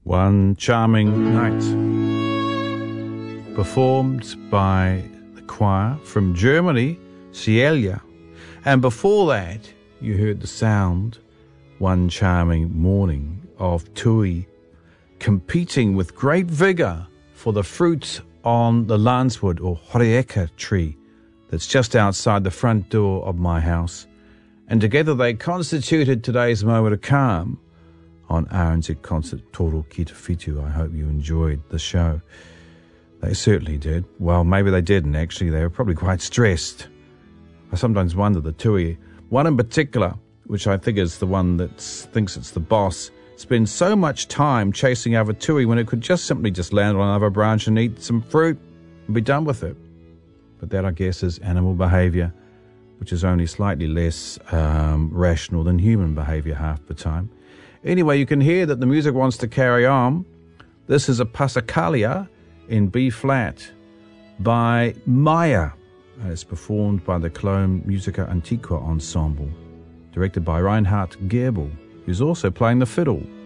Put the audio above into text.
One Charming Night, performed by the choir from Germany, Cielia. And before that, you heard the sound, One Charming Morning, of Tui competing with great vigour for the fruit on the lancewood or horeika tree that's just outside the front door of my house. And together they constituted today's moment of calm on RNZ Concert Toro Ki Te Whitu. I hope you enjoyed the show. They certainly did. Well, maybe they didn't, actually. They were probably quite stressed. I sometimes wonder, the Tui, one in particular, which I think is the one that thinks it's the boss, spends so much time chasing over Tui when it could just simply just land on another branch and eat some fruit and be done with it. But that, I guess, is animal behaviour, which is only slightly less rational than human behaviour half the time. Anyway, you can hear that the music wants to carry on. This is a Passacaglia in B-flat by Maya. And it's performed by the Cologne Musica Antiqua Ensemble, directed by Reinhard Gerbel, who's also playing the fiddle.